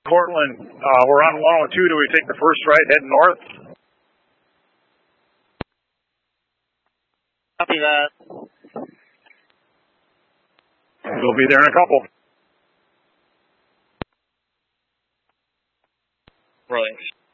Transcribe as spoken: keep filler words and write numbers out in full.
Cortland, uh, we're on one oh two. Do we take the first right heading north? Copy that. We'll be there in a couple. Rolling.